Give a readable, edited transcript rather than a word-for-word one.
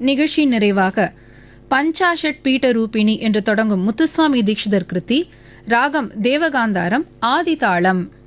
நிகழ்ச்சி நிறைவாக பஞ்சாஷட் பீட்டரூபிணி என்று தொடங்கும் முத்துசுவாமி தீட்சிதர் கிருதி, ராகம் தேவகாந்தாரம், ஆதிதாளம்.